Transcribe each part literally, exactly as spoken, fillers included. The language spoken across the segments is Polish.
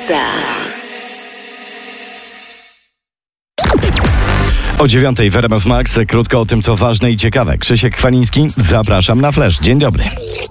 Maxa. O dziewiątej w R M F Max krótko o tym, co ważne i ciekawe. Krzysiek Chwaliński, zapraszam na Flash. Dzień dobry.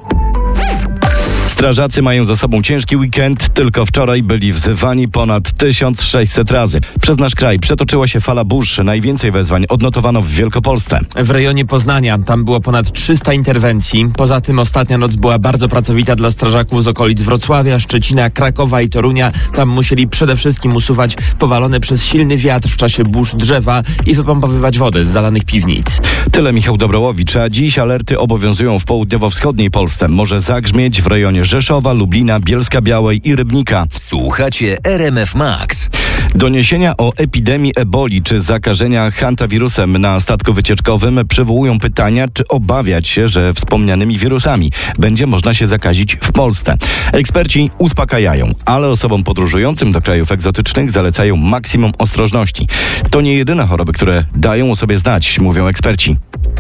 Strażacy mają za sobą ciężki weekend. Tylko wczoraj byli wzywani ponad tysiąc sześćset razy. Przez nasz kraj przetoczyła się fala burz. Najwięcej wezwań odnotowano w Wielkopolsce. W rejonie Poznania tam było ponad trzysta interwencji. Poza tym ostatnia noc była bardzo pracowita dla strażaków z okolic Wrocławia, Szczecina, Krakowa i Torunia. Tam musieli przede wszystkim usuwać powalone przez silny wiatr w czasie burz drzewa i wypompowywać wodę z zalanych piwnic. Tyle Michał Dobrołowicz, a dziś alerty obowiązują w południowo-wschodniej Polsce. Może zagrzmieć w rejonie Rzeszowa, Lublina, Bielska-Białej i Rybnika. Słuchacie R M F Max. Doniesienia o epidemii eboli czy zakażenia hantawirusem na statku wycieczkowym przywołują pytania, czy obawiać się, że wspomnianymi wirusami będzie można się zakazić w Polsce. Eksperci uspokajają, ale osobom podróżującym do krajów egzotycznych zalecają maksimum ostrożności. To nie jedyne choroby, które dają o sobie znać, mówią eksperci.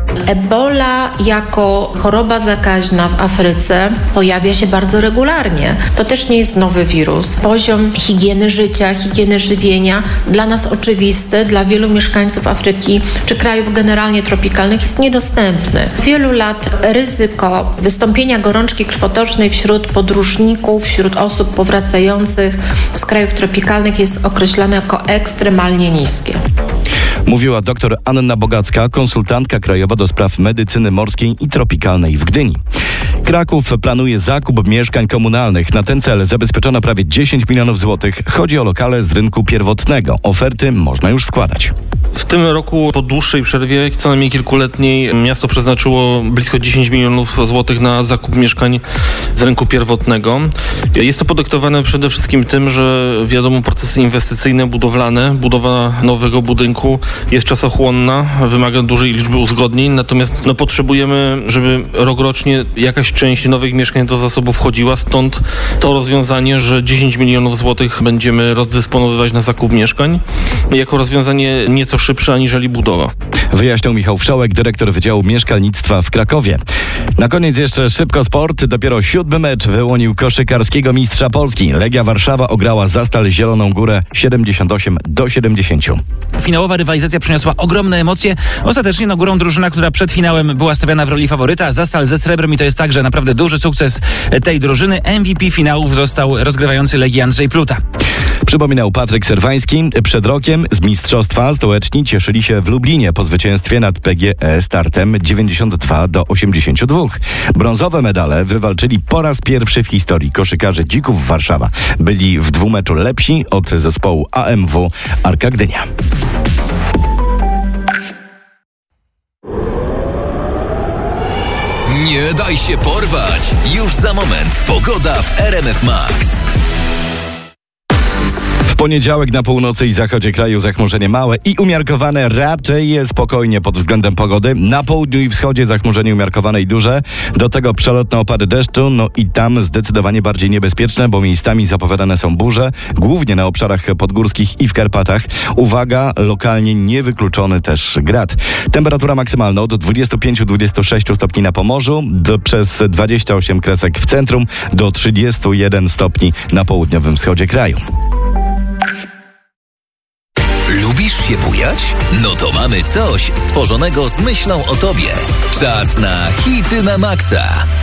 Ebola jako choroba zakaźna w Afryce pojawia się bardzo regularnie. To też nie jest nowy wirus. Poziom higieny życia, higieny żywienia dla nas oczywisty, dla wielu mieszkańców Afryki czy krajów generalnie tropikalnych jest niedostępny. Od wielu lat ryzyko wystąpienia gorączki krwotocznej wśród podróżników, wśród osób powracających z krajów tropikalnych jest określone jako ekstremalnie niskie. Mówiła dr Anna Bogacka, konsultantka krajowa do spraw medycyny morskiej i tropikalnej w Gdyni. Kraków planuje zakup mieszkań komunalnych. Na ten cel zabezpieczono prawie dziesięć milionów złotych. Chodzi o lokale z rynku pierwotnego. Oferty można już składać. W tym roku po dłuższej przerwie, co najmniej kilkuletniej, miasto przeznaczyło blisko dziesięć milionów złotych na zakup mieszkań z rynku pierwotnego. Jest to podyktowane przede wszystkim tym, że wiadomo, procesy inwestycyjne, budowlane, budowa nowego budynku jest czasochłonna, wymaga dużej liczby uzgodnień, natomiast no, potrzebujemy, żeby rokrocznie jakaś część nowych mieszkań do zasobu wchodziła, stąd to rozwiązanie, że dziesięć milionów złotych będziemy rozdysponowywać na zakup mieszkań, jako rozwiązanie nieco szybsze aniżeli budowa. Wyjaśniał Michał Wszołek, dyrektor Wydziału Mieszkalnictwa w Krakowie. Na koniec jeszcze szybko sport. Dopiero siódmy mecz wyłonił koszykarskiego mistrza Polski. Legia Warszawa ograła Zastal Zieloną Górę siedemdziesiąt osiem do siedemdziesięciu. Finałowa rywalizacja przyniosła ogromne emocje. Ostatecznie no, górą drużyna, która przed finałem była stawiana w roli faworyta. Zastal ze srebrem i to jest także naprawdę duży sukces tej drużyny. M V P finałów został rozgrywający Legii Andrzej Pluta. Przypominał Patryk Serwański. Przed rokiem z mistrzostwa stołeczni cieszyli się w Lublinie po zwycięstwie nad P G E startem dziewięćdziesiąt dwa do osiemdziesięciu dwóch. Brązowe medale wywalczyli po raz pierwszy w historii koszykarze Dzików Warszawa. Byli w dwumeczu lepsi od zespołu A M W Arka Gdynia. Nie daj się porwać! Już za moment pogoda w R M F Max. W poniedziałek na północy i zachodzie kraju zachmurzenie małe i umiarkowane, raczej jest spokojnie pod względem pogody. Na południu i wschodzie zachmurzenie umiarkowane i duże. Do tego przelotne opady deszczu, no i tam zdecydowanie bardziej niebezpieczne, bo miejscami zapowiadane są burze, głównie na obszarach podgórskich i w Karpatach. Uwaga, lokalnie niewykluczony też grad. Temperatura maksymalna od dwudziestu pięciu do dwudziestu sześciu stopni na Pomorzu, do, przez dwadzieścia osiem kresek w centrum, do trzydziestu jeden stopni na południowym wschodzie kraju. Lubisz się bujać? No to mamy coś stworzonego z myślą o tobie. Czas na hity na maksa.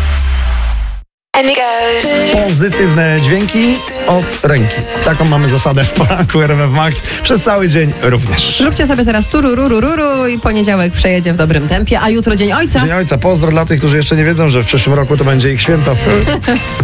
Pozytywne dźwięki od ręki. Taką mamy zasadę w poranku R M F Max. Przez cały dzień również. Róbcie sobie teraz tururururu i poniedziałek przejedzie w dobrym tempie, a jutro Dzień Ojca. Dzień Ojca. Pozdro dla tych, którzy jeszcze nie wiedzą, że w przyszłym roku to będzie ich święto.